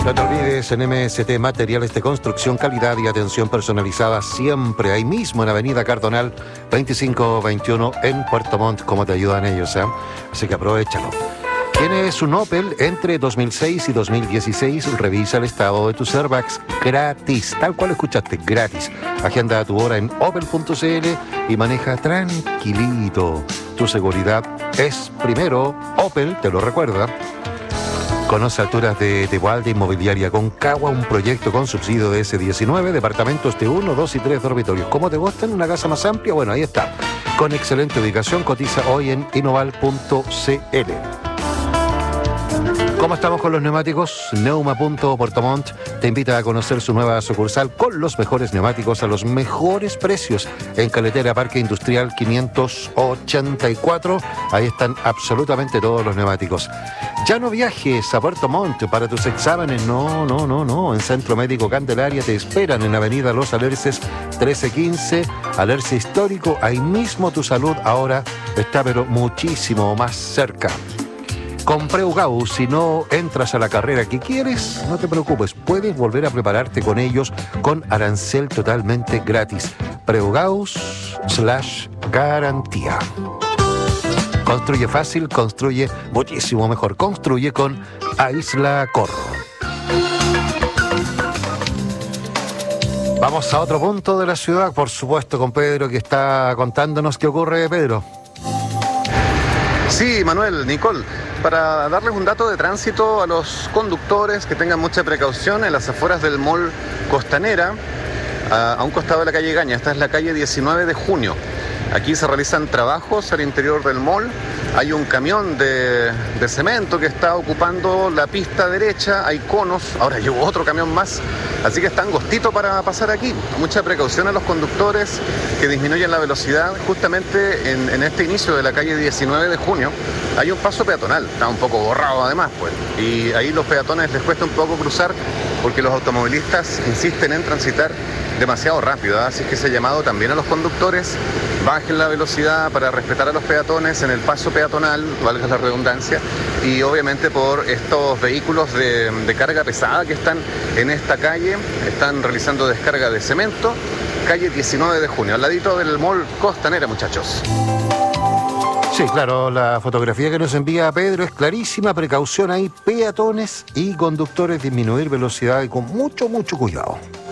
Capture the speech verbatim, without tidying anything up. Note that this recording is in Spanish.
No te olvides, en M S T Materiales de Construcción, calidad y atención personalizada siempre, ahí mismo en Avenida Cardonal veinticinco veintiuno en Puerto Montt, como te ayudan ellos, ¿eh? Así que aprovechalo. ¿Tienes un Opel entre dos mil seis y dos mil dieciséis? Revisa el estado de tus airbags gratis, tal cual escuchaste, gratis. Agenda tu hora en opel punto c l y maneja tranquilito. Tu seguridad es primero. Opel te lo recuerda. Conoce alturas de Tehualde Inmobiliaria Concagua, un proyecto con subsidio de ese diecinueve, departamentos de uno, dos y tres dormitorios. ¿Cómo te gustan? ¿Una casa más amplia? Bueno, ahí está. Con excelente ubicación, cotiza hoy en inoval punto c l. ¿Cómo estamos con los neumáticos? Neuma punto Puerto Montt te invita a conocer su nueva sucursal con los mejores neumáticos a los mejores precios en Caletera Parque Industrial quinientos ochenta y cuatro. Ahí están absolutamente todos los neumáticos. Ya no viajes a Puerto Montt para tus exámenes. No, no, no, no. En Centro Médico Candelaria te esperan en Avenida Los Alerces trece quince. Alerce Histórico. Ahí mismo tu salud ahora está pero muchísimo más cerca. Con Preugau, si no entras a la carrera que quieres, no te preocupes, puedes volver a prepararte con ellos con arancel totalmente gratis. Preugaus slash garantía. Construye fácil, construye muchísimo mejor. Construye con Aisla Corro. Vamos a otro punto de la ciudad, por supuesto, con Pedro, que está contándonos qué ocurre, Pedro. Sí, Manuel, Nicole, para darles un dato de tránsito a los conductores que tengan mucha precaución en las afueras del Mall Costanera, a, a un costado de la calle Gaña. Esta es la calle diecinueve de junio. Aquí se realizan trabajos al interior del mall. Hay un camión de, de cemento que está ocupando la pista derecha. Hay conos. Ahora llegó otro camión más. Así que está angostito para pasar aquí. Mucha precaución a los conductores que disminuyen la velocidad. Justamente en, en este inicio de la calle diecinueve de junio hay un paso peatonal. Está un poco borrado además, pues. Y ahí los peatones les cuesta un poco cruzar porque los automovilistas insisten en transitar demasiado rápido, ¿eh? Así que ese llamado también a los conductores: bajen la velocidad para respetar a los peatones en el paso peatonal, valga la redundancia, y obviamente por estos vehículos de, de carga pesada que están en esta calle, están realizando descarga de cemento, calle diecinueve de junio, al ladito del Mall Costanera, muchachos. Sí, claro, la fotografía que nos envía Pedro es clarísima. Precaución ahí, peatones y conductores, disminuir velocidad y con mucho, mucho cuidado.